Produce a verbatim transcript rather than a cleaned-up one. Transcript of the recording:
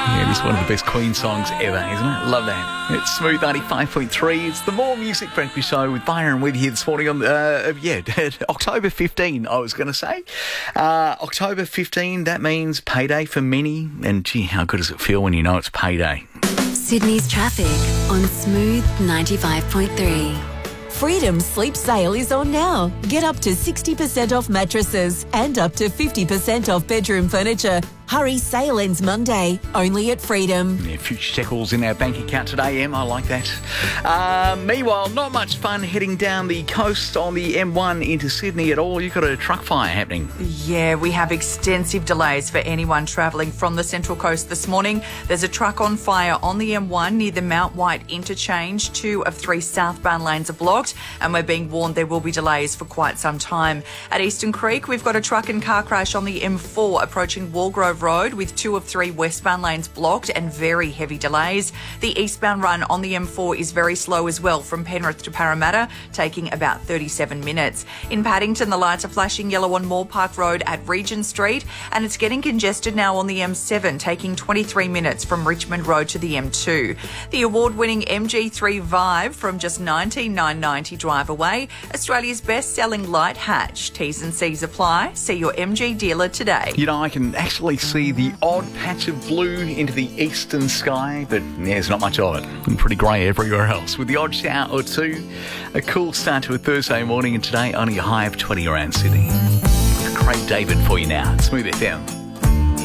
Yeah, this is one of the best Queen songs ever, isn't it? Love that. It's Smooth ninety-five point three. It's the More Music Breakfast Show with Byron with you this morning on, uh, yeah, October fifteenth, I was going to say. Uh, October fifteenth, that means payday for many. And gee, how good does it feel when you know it's payday? Sydney's traffic on Smooth ninety-five point three. Freedom Sleep Sale is on now. Get up to sixty percent off mattresses and up to fifty percent off bedroom furniture. Hurry, sale ends Monday, only at Freedom. Yeah, future shekels in our bank account today, Em. I like that. Uh, meanwhile, not much fun heading down the coast on the M one into Sydney at all. You've got a truck fire happening. Yeah, we have extensive delays for anyone travelling from the Central Coast this morning. There's a truck on fire on the M one near the Mount White interchange. Two of three southbound lanes are blocked, and we're being warned there will be delays for quite some time. At Eastern Creek, we've got a truck and car crash on the M four approaching Walgrove Road with two of three westbound lanes blocked and very heavy delays. The eastbound run on the M four is very slow as well from Penrith to Parramatta, taking about thirty-seven minutes. In Paddington, the lights are flashing yellow on Moore Park Road at Regent Street, and it's getting congested now on the M seven, taking twenty-three minutes from Richmond Road to the M two. The award-winning M G three Vive from just nineteen thousand nine hundred ninety dollars drive away, Australia's best-selling light hatch. T's and C's apply. See your M G dealer today. You know, I can actually see the odd patch of blue into the eastern sky, but yeah, there's not much of it. And pretty grey everywhere else. With the odd shower or two, a cool start to a Thursday morning, and today only a high of twenty around Sydney. Craig David for you now. Smooth F M.